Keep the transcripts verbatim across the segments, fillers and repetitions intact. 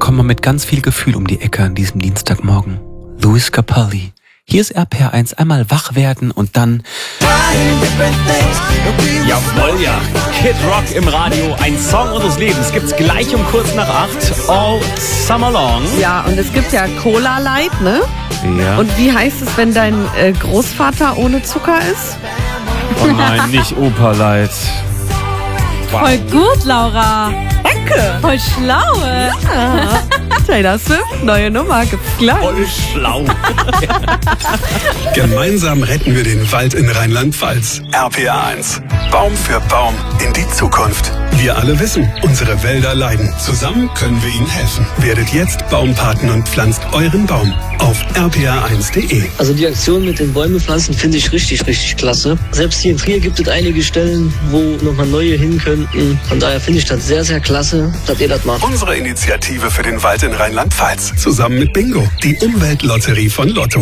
kommen wir mit ganz viel Gefühl um die Ecke an diesem Dienstagmorgen. Lewis Capaldi. Hier ist R P R eins, einmal wach werden und dann... Jawohl, ja. Kid Rock im Radio, ein Song unseres Lebens. Gibt's gleich um kurz nach acht. All Summer Long. Ja, und es gibt ja Cola Light, ne? Ja. Und wie heißt es, wenn dein äh, Großvater ohne Zucker ist? Oh nein, nicht Opa Light. Wow. Voll gut, Laura. Danke. Voll schlau. Ja. Taylor Swift, neue Nummer, gibt's gleich. Voll schlau. Gemeinsam retten wir den Wald in Rheinland-Pfalz. R P R eins. Baum für Baum in die Zukunft. Wir alle wissen, unsere Wälder leiden. Zusammen können wir ihnen helfen. Werdet jetzt Baumpaten und pflanzt euren Baum auf r p r eins punkt d e. Also die Aktion mit den Bäume pflanzen finde ich richtig, richtig klasse. Selbst hier in Trier gibt es einige Stellen, wo nochmal neue hin könnten. Von daher finde ich das sehr, sehr klasse, dass ihr das macht. Unsere Initiative für den Wald in Rheinland-Pfalz. Zusammen mit Bingo, die Umweltlotterie von Lotto.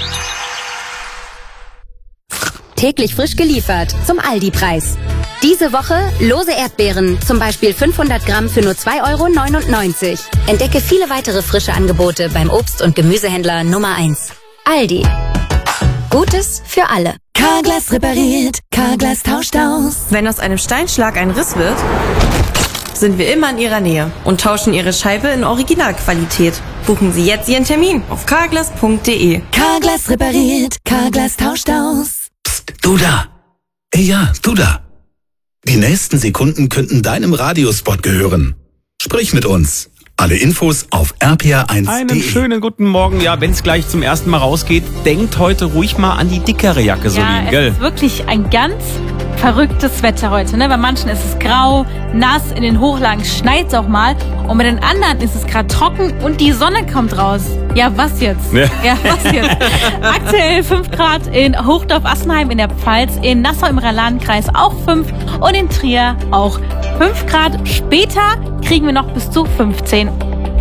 Täglich frisch geliefert zum Aldi-Preis. Diese Woche lose Erdbeeren, zum Beispiel fünfhundert Gramm für nur zwei Euro neunundneunzig. Entdecke viele weitere frische Angebote beim Obst- und Gemüsehändler Nummer eins. Aldi. Gutes für alle. Carglass repariert, Carglass tauscht aus. Wenn aus einem Steinschlag ein Riss wird, sind wir immer in Ihrer Nähe und tauschen Ihre Scheibe in Originalqualität. Buchen Sie jetzt Ihren Termin auf carglass punkt de. Carglass repariert, Carglass tauscht aus. Psst, du da. Ey, ja, du da. Die nächsten Sekunden könnten deinem Radiospot gehören. Sprich mit uns. Alle Infos auf r p r eins punkt de. Einen schönen guten Morgen. Ja, wenn es gleich zum ersten Mal rausgeht, denkt heute ruhig mal an die dickere Jacke, Solin, ja, gell? Es ist wirklich ein ganz verrücktes Wetter heute. Ne? Bei manchen ist es grau, nass, in den Hochlagen schneit es auch mal. Und bei den anderen ist es gerade trocken und die Sonne kommt raus. Ja, was jetzt? Ja, ja was jetzt? Aktuell fünf Grad in Hochdorf-Assenheim in der Pfalz, in Nassau im Rheinland-Kreis auch fünf und in Trier auch fünf Grad. Später kriegen wir noch bis zu fünfzehn.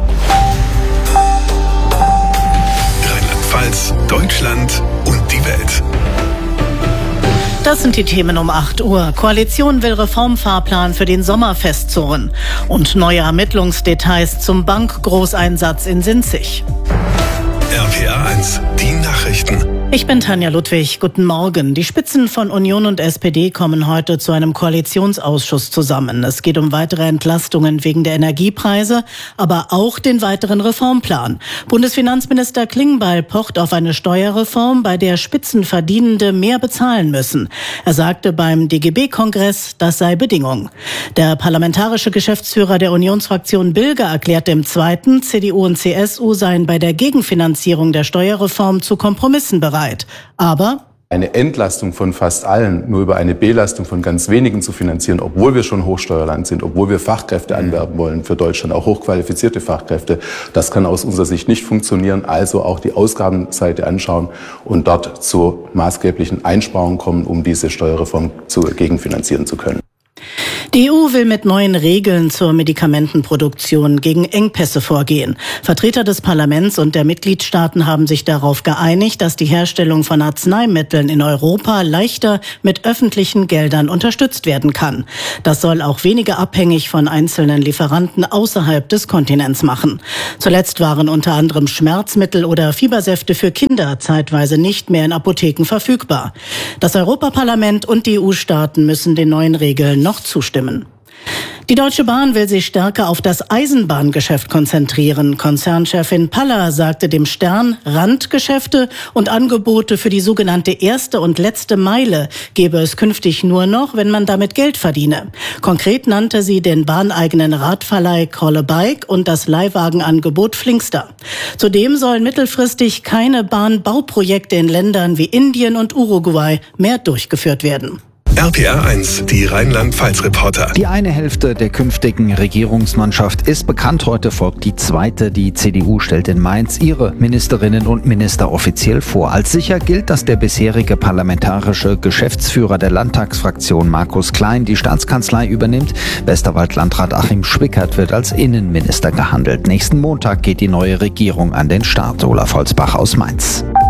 Rheinland-Pfalz, Deutschland und die Welt. Das sind die Themen um acht Uhr. Koalition will Reformfahrplan für den Sommer festzurren. Und neue Ermittlungsdetails zum Bankgroßeinsatz in Sinzig. R P R eins, die Nachrichten. Ich bin Tanja Ludwig. Guten Morgen. Die Spitzen von Union und S P D kommen heute zu einem Koalitionsausschuss zusammen. Es geht um weitere Entlastungen wegen der Energiepreise, aber auch den weiteren Reformplan. Bundesfinanzminister Klingbeil pocht auf eine Steuerreform, bei der Spitzenverdienende mehr bezahlen müssen. Er sagte beim D G B-Kongress, das sei Bedingung. Der parlamentarische Geschäftsführer der Unionsfraktion Bilge erklärte im Zweiten, C D U und C S U seien bei der Gegenfinanzierung der Steuerreform zu Kompromissen bereit. Aber eine Entlastung von fast allen nur über eine Belastung von ganz wenigen zu finanzieren, obwohl wir schon Hochsteuerland sind, obwohl wir Fachkräfte anwerben wollen für Deutschland, auch hochqualifizierte Fachkräfte, das kann aus unserer Sicht nicht funktionieren. Also auch die Ausgabenseite anschauen und dort zu maßgeblichen Einsparungen kommen, um diese Steuerreform zu gegenfinanzieren zu können. Die E U will mit neuen Regeln zur Medikamentenproduktion gegen Engpässe vorgehen. Vertreter des Parlaments und der Mitgliedstaaten haben sich darauf geeinigt, dass die Herstellung von Arzneimitteln in Europa leichter mit öffentlichen Geldern unterstützt werden kann. Das soll auch weniger abhängig von einzelnen Lieferanten außerhalb des Kontinents machen. Zuletzt waren unter anderem Schmerzmittel oder Fiebersäfte für Kinder zeitweise nicht mehr in Apotheken verfügbar. Das Europaparlament und die E U-Staaten müssen den neuen Regeln noch zustimmen. Die Deutsche Bahn will sich stärker auf das Eisenbahngeschäft konzentrieren. Konzernchefin Paller sagte dem Stern, Randgeschäfte und Angebote für die sogenannte erste und letzte Meile gebe es künftig nur noch, wenn man damit Geld verdiene. Konkret nannte sie den bahneigenen Radverleih Call a Bike und das Leihwagenangebot Flinkster. Zudem sollen mittelfristig keine Bahnbauprojekte in Ländern wie Indien und Uruguay mehr durchgeführt werden. R P R eins, die Rheinland-Pfalz-Reporter. Die eine Hälfte der künftigen Regierungsmannschaft ist bekannt. Heute folgt die zweite. Die C D U stellt in Mainz ihre Ministerinnen und Minister offiziell vor. Als sicher gilt, dass der bisherige parlamentarische Geschäftsführer der Landtagsfraktion Markus Klein die Staatskanzlei übernimmt. Westerwald-Landrat Achim Schwickert wird als Innenminister gehandelt. Nächsten Montag geht die neue Regierung an den Start. Olaf Holzbach aus Mainz.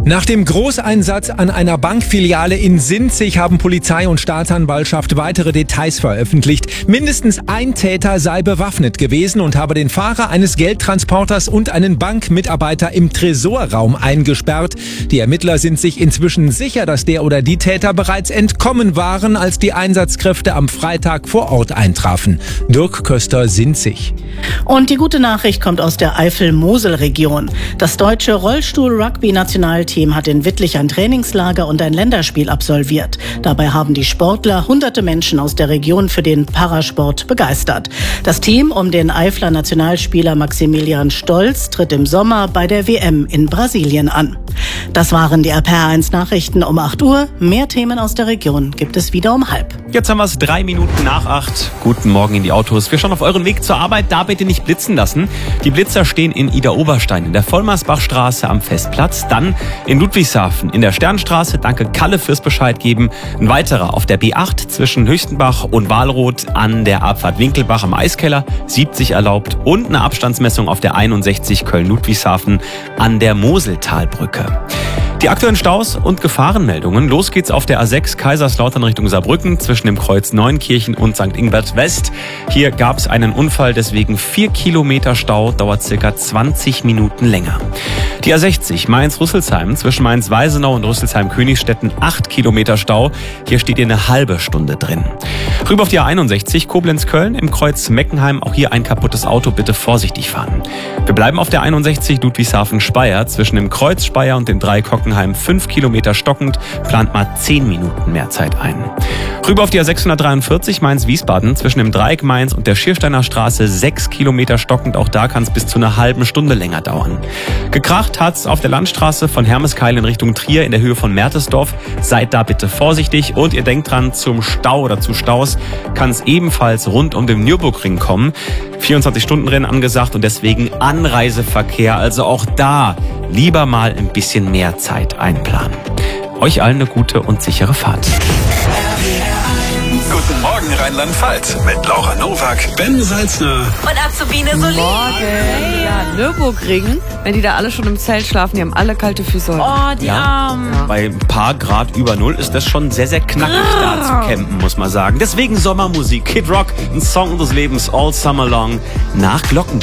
Nach dem Großeinsatz an einer Bankfiliale in Sinzig haben Polizei und Staatsanwaltschaft weitere Details veröffentlicht. Mindestens ein Täter sei bewaffnet gewesen und habe den Fahrer eines Geldtransporters und einen Bankmitarbeiter im Tresorraum eingesperrt. Die Ermittler sind sich inzwischen sicher, dass der oder die Täter bereits entkommen waren, als die Einsatzkräfte am Freitag vor Ort eintrafen. Dirk Köster, Sinzig. Und die gute Nachricht kommt aus der Eifel-Mosel-Region. Das deutsche Rollstuhl-Rugby-Nationalteam hat in Wittlich ein Trainingslager und ein Länderspiel absolviert. Dabei haben die Sportler hunderte Menschen aus der Region für den Parasport begeistert. Das Team um den Eifler Nationalspieler Maximilian Stolz tritt im Sommer bei der W M in Brasilien an. Das waren die R P R eins Nachrichten um acht Uhr. Mehr Themen aus der Region gibt es wieder um halb. Jetzt haben wir es drei Minuten nach acht. Guten Morgen in die Autos. Wir schauen auf euren Weg zur Arbeit. Da bitte nicht blitzen lassen. Die Blitzer stehen in Ida-Oberstein in der Vollmersbachstraße am Festplatz. Dann in Ludwigshafen in der Sternstraße. Danke Kalle fürs Bescheid geben. Ein weiterer auf der B acht zwischen Höchstenbach und Walroth an der Abfahrt Winkelbach am Eiskeller. siebzig erlaubt. Und eine Abstandsmessung auf der einundsechzig Köln-Ludwigshafen an der Moseltalbrücke. Die aktuellen Staus und Gefahrenmeldungen. Los geht's auf der A sechs Kaiserslautern Richtung Saarbrücken zwischen dem Kreuz Neunkirchen und Sankt Ingbert West. Hier gab's einen Unfall, deswegen vier Kilometer Stau, dauert circa zwanzig Minuten länger. Die A sechzig Mainz-Rüsselsheim zwischen Mainz-Weisenau und Rüsselsheim-Königstetten acht Kilometer Stau. Hier steht ihr eine halbe Stunde drin. Rüber auf die A einundsechzig Koblenz-Köln im Kreuz Meckenheim. Auch hier ein kaputtes Auto, bitte vorsichtig fahren. Wir bleiben auf der einundsechzig Ludwigshafen-Speyer zwischen dem Kreuz Speyer und dem Dreieck Hockenheim fünf Kilometer stockend, plant mal zehn Minuten mehr Zeit ein. Rüber auf die A sechshundertdreiundvierzig Mainz-Wiesbaden zwischen dem Dreieck Mainz und der Schiersteiner Straße sechs Kilometer stockend, auch da kann es bis zu einer halben Stunde länger dauern. Gekracht hat's auf der Landstraße von Hermeskeil in Richtung Trier in der Höhe von Mertesdorf. Seid da bitte vorsichtig und ihr denkt dran, zum Stau oder zu Staus kann es ebenfalls rund um den Nürburgring kommen. vierundzwanzig-Stunden-Rennen angesagt und deswegen Anreiseverkehr, also auch da lieber mal ein bisschen mehr Zeit einplanen. Euch allen eine gute und sichere Fahrt. Guten Morgen Rheinland-Pfalz mit Laura Nowak, Ben Salzner und Azubine Soli. Morgen. Ja, Nürburgring. Wenn die da alle schon im Zelt schlafen, die haben alle kalte Füße heute. Oh, die ja, Armen. Bei ein paar Grad über Null ist das schon sehr, sehr knackig da zu campen, muss man sagen. Deswegen Sommermusik. Kid Rock, ein Song unseres Lebens, All Summer Long, nach Glockenbach.